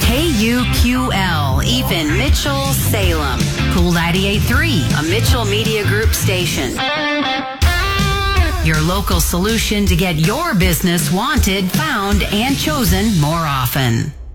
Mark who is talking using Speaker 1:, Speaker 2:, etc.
Speaker 1: KUQL, even Mitchell, Salem. Cool 98.3, a Mitchell Media Group station. Your local solution to get your business wanted, found, and chosen more often.